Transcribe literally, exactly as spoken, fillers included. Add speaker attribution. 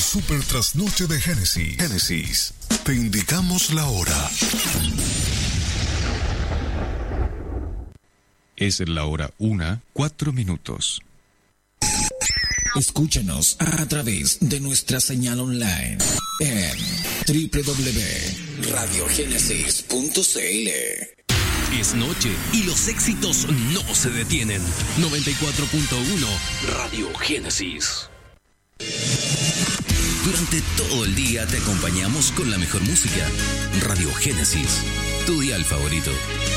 Speaker 1: super trasnoche de Génesis. Génesis, te indicamos la hora.
Speaker 2: Es la hora una, cuatro minutos.
Speaker 3: Escúchanos a través de nuestra señal online en doble u doble u doble u punto radio génesis punto c l.
Speaker 4: Es noche y los éxitos no se detienen. noventa y cuatro punto uno Radio Génesis. Durante todo el día te acompañamos con la mejor música. Radio Génesis, tu dial favorito.